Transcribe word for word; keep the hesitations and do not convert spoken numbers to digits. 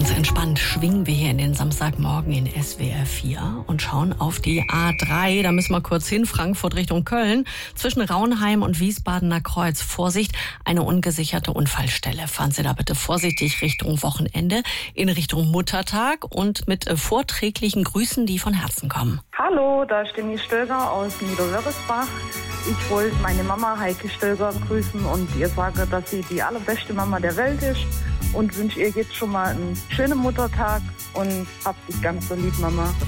Ganz entspannt schwingen wir hier in den Samstagmorgen in S W R vier und schauen auf die A drei. Da müssen wir kurz hin, Frankfurt Richtung Köln. Zwischen Raunheim und Wiesbadener Kreuz. Vorsicht, eine ungesicherte Unfallstelle. Fahren Sie da bitte vorsichtig Richtung Wochenende, in Richtung Muttertag und mit äh, vorträglichen Grüßen, die von Herzen kommen. Hallo, da ist Jenny Stöger aus Niederwörresbach. Ich wollte meine Mama Heike Stöger grüßen und ihr sagen, dass sie die allerbeste Mama der Welt ist und wünsche ihr jetzt schon mal einen schönen Muttertag und habt dich ganz so lieb, Mama.